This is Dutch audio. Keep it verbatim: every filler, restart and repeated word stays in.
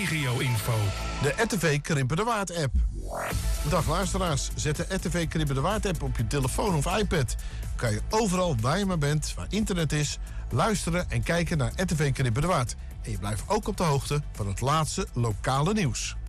regio-info. De R T V Krimpen de Waard app. Dag luisteraars, zet de R T V Krimpen de Waard app op je telefoon of iPad. Dan kan je overal waar je maar bent, waar internet is, luisteren en kijken naar R T V Krimpen de Waard. En je blijft ook op de hoogte van het laatste lokale nieuws.